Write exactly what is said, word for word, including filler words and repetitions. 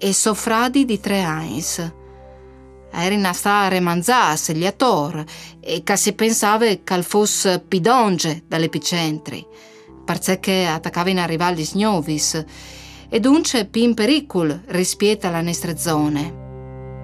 e soffradi di tre anni. Erano stati remanzati gli attori e che si pensava che fosse pidonge dall'epicentri, perché attaccavano a rivali nuovi e dunque più in pericolo rispetto alle nostre zone.